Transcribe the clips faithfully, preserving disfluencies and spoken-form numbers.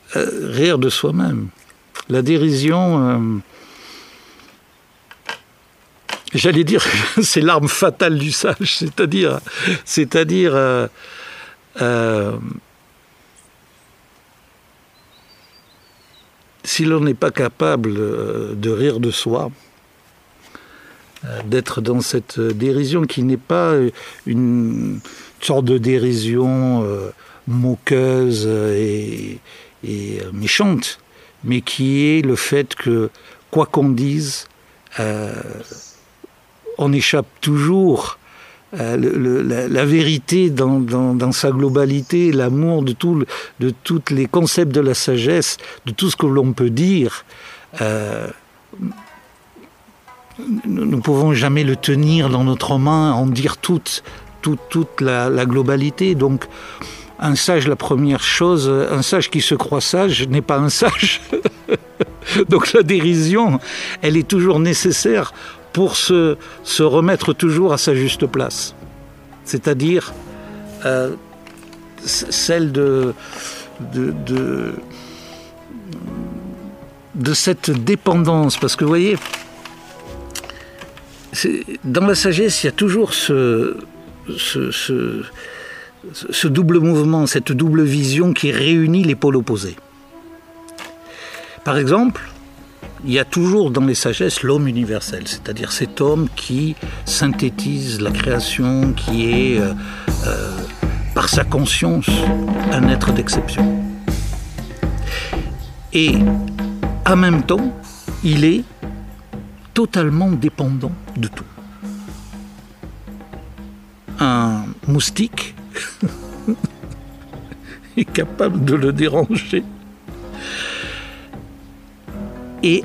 euh, rire de soi-même. La dérision, euh, j'allais dire, c'est l'arme fatale du sage, c'est-à-dire, c'est-à-dire, euh, euh, si l'on n'est pas capable de rire de soi, d'être dans cette dérision qui n'est pas une sorte de dérision euh, moqueuse et, et méchante, mais qui est le fait que, quoi qu'on dise, euh, on échappe toujours euh, le, le, la, la vérité dans, dans, dans sa globalité, l'amour de, tout, de tous les concepts de la sagesse, de tout ce que l'on peut dire. Euh, nous ne pouvons jamais le tenir dans notre main, en dire toute, toute, toute la, la globalité. Donc, un sage, la première chose, un sage qui se croit sage n'est pas un sage. Donc la dérision, elle est toujours nécessaire pour se, se remettre toujours à sa juste place. C'est-à-dire euh, celle de, de, de, de cette dépendance. Parce que vous voyez, dans la sagesse, il y a toujours ce, ce, ce, ce double mouvement, cette double vision qui réunit les pôles opposés. Par exemple, il y a toujours dans les sagesses l'homme universel, c'est-à-dire cet homme qui synthétise la création, qui est, euh, euh, par sa conscience, un être d'exception. Et en même temps, il est totalement dépendant de tout. Un moustique est capable de le déranger. Et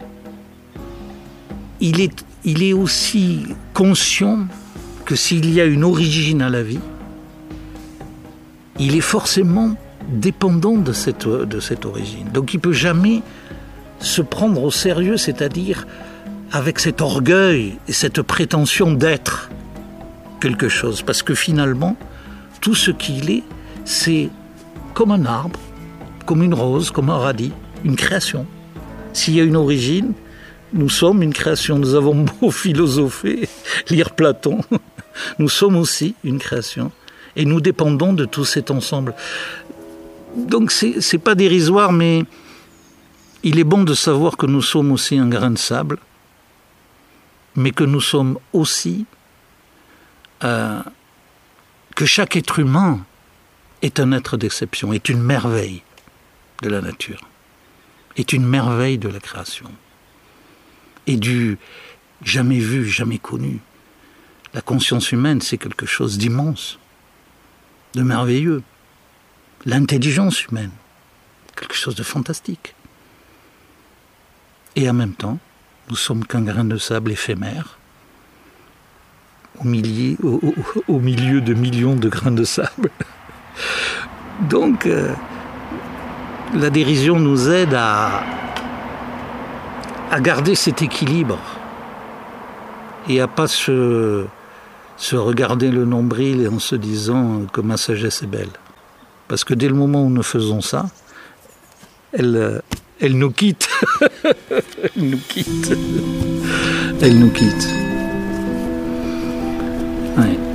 il est, il est aussi conscient que s'il y a une origine à la vie, il est forcément dépendant de cette, de cette origine. Donc il ne peut jamais se prendre au sérieux, c'est-à-dire avec cet orgueil et cette prétention d'être quelque chose. Parce que finalement, tout ce qu'il est, c'est comme un arbre, comme une rose, comme un radis, une création. S'il y a une origine, nous sommes une création. Nous avons beau philosopher, lire Platon, nous sommes aussi une création. Et nous dépendons de tout cet ensemble. Donc c'est, c'est pas dérisoire, mais il est bon de savoir que nous sommes aussi un grain de sable, mais que nous sommes aussi, euh, que chaque être humain est un être d'exception, est une merveille de la nature, est une merveille de la création, et du jamais vu, jamais connu. La conscience humaine, c'est quelque chose d'immense, de merveilleux. L'intelligence humaine, quelque chose de fantastique. Et en même temps, nous sommes qu'un grain de sable éphémère, au milieu, au, au, au milieu de millions de grains de sable. Donc, euh, la dérision nous aide à, à garder cet équilibre et à pas se, se regarder le nombril en se disant que ma sagesse est belle. Parce que dès le moment où nous faisons ça, elle, elle nous quitte. Elle nous quitte. Elle nous quitte. Ouais.